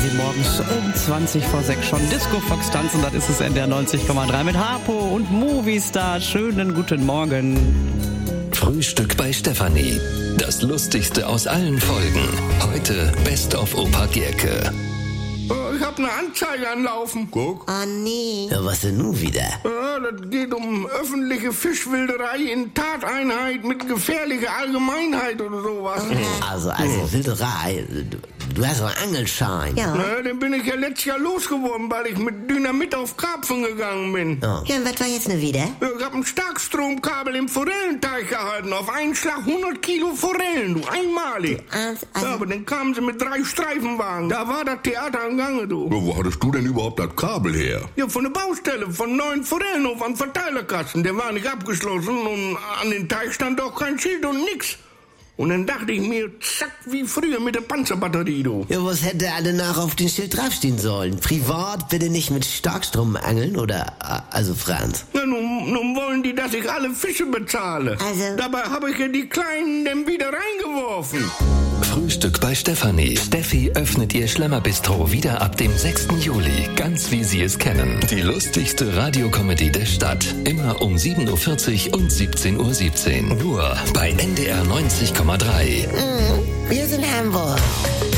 Sie morgens um 20 vor 6 schon Disco Fox tanzen. Das ist es in der 90,3 mit Harpo und Movistar. Schönen guten Morgen. Frühstück bei Stefanie. Das Lustigste aus allen Folgen. Heute Best of Opa Gerke. Ich hab eine Anzeige anlaufen. Guck. Oh nee. Ja, was denn nun wieder? Ja, das geht um öffentliche Fischwilderei in Tateinheit mit gefährlicher Allgemeinheit oder sowas. Also Wilderei. Du hast einen Angelschein. Ja. Na, den bin ich ja letztes Jahr losgeworden, weil ich mit Dynamit auf Karpfen gegangen bin. Ja. Ja, und was war jetzt nur wieder? Ich hab ein Starkstromkabel im Forellenteich gehalten. Auf einen Schlag 100 Kilo Forellen, du, einmalig. Also, Ja, aber dann kamen sie mit 3 Streifenwagen. Da war das Theater am Gange, du. Ja, wo hattest du denn überhaupt das Kabel her? Ja, von der Baustelle, von neuen Forellenhof am Verteilerkasten. Der war nicht abgeschlossen und an den Teich stand auch kein Schild und nix. Und dann dachte ich mir, zack, wie früher mit der Panzerbatterie, du. Ja, was hätte alle nach auf den Schild draufstehen sollen? Privat bitte nicht mit Starkstrom angeln, oder? Also Franz. Ja, nun wollen die, dass ich alle Fische bezahle. Also? Dabei habe ich ja die Kleinen dann wieder reingeworfen. Frühstück bei Stefanie. Steffi öffnet ihr Schlemmerbistro wieder ab dem 6. Juli. Ganz wie Sie es kennen. Die lustigste Radiokomödie der Stadt. Immer um 7.40 Uhr und 17.17 Uhr. Nur bei NDR 90,3. wir sind Hamburg.